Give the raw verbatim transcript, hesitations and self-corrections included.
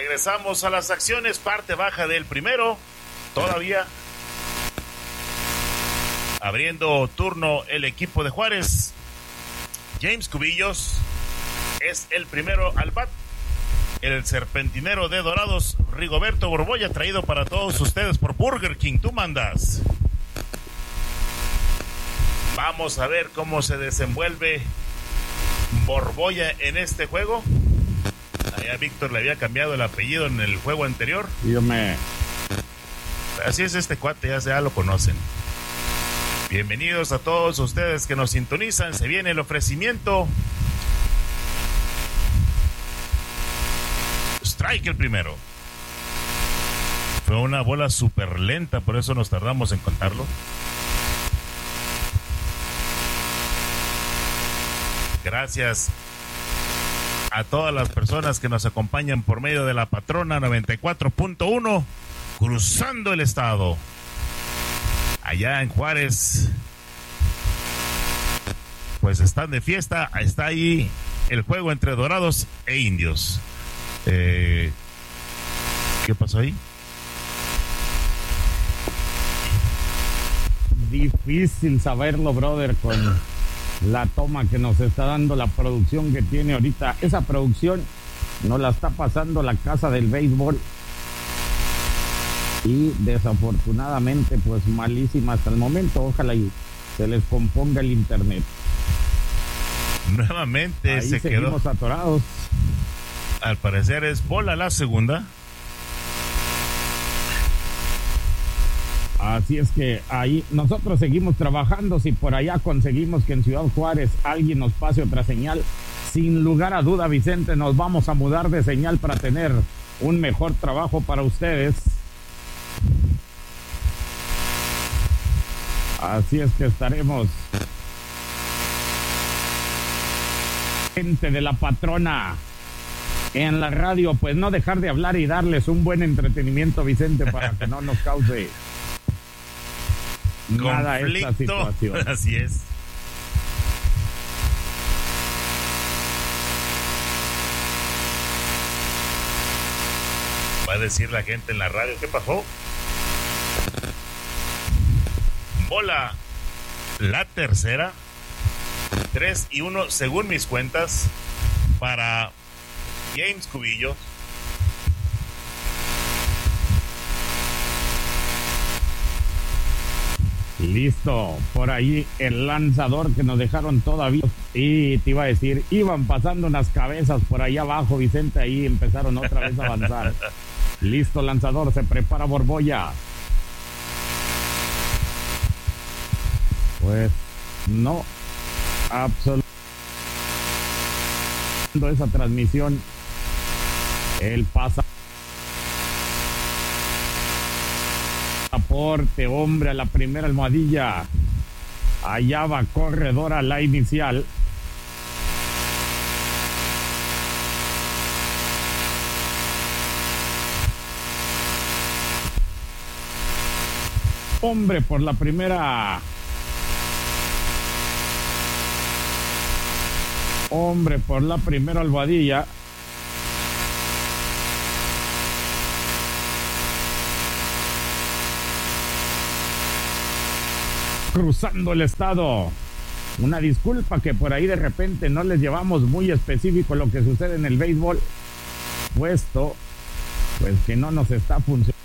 Regresamos a las acciones, parte baja del primero. Todavía abriendo turno el equipo de Juárez. James Cubillos es el primero al bat. El serpentinero de Dorados, Rigoberto Borbolla, traído para todos ustedes por Burger King. Tú mandas. Vamos a ver cómo se desenvuelve Borbolla en este juego. Allá Víctor le había cambiado el apellido en el juego anterior. Yo me... Así es este cuate, ya, ya lo conocen. Bienvenidos a todos ustedes que nos sintonizan. Se viene el ofrecimiento. Strike el primero. Fue una bola súper lenta, por eso nos tardamos en contarlo. Gracias a todas las personas que nos acompañan por medio de la Patrona noventa y cuatro punto uno, cruzando el estado. Allá en Juárez, pues están de fiesta. Está ahí el juego entre Dorados e Indios. Eh, ¿Qué pasó ahí? Difícil saberlo, brother, con la toma que nos está dando la producción que tiene ahorita. Esa producción nos la está pasando la Casa del Béisbol. Y desafortunadamente, pues malísima hasta el momento. Ojalá y se les componga el internet. Nuevamente ahí se seguimos quedó atorados. Al parecer es bola la segunda. Así es que ahí nosotros seguimos trabajando. Si por allá conseguimos que en Ciudad Juárez alguien nos pase otra señal, sin lugar a duda, Vicente, nos vamos a mudar de señal para tener un mejor trabajo para ustedes. Así es que estaremos. Gente de la Patrona en la radio, pues no dejar de hablar y darles un buen entretenimiento, Vicente, para que no nos cause nada esta situación. Así es. Va a decir la gente en la radio, ¿qué pasó? Bola la tercera. tres y uno según mis cuentas para James Cubillos. Listo, por ahí el lanzador que nos dejaron todavía. Y te iba a decir, iban pasando unas cabezas por ahí abajo, Vicente, ahí empezaron otra vez a avanzar. Listo, lanzador, se prepara Borbolla. Pues no, absolutamente esa transmisión, el pasa aporte, hombre, a la primera almohadilla. Allá va corredora la inicial. Hombre, por la primera. Hombre, por la primera almohadilla. Cruzando el estado. Una disculpa que por ahí de repente no les llevamos muy específico lo que sucede en el béisbol, puesto pues que no nos está funcionando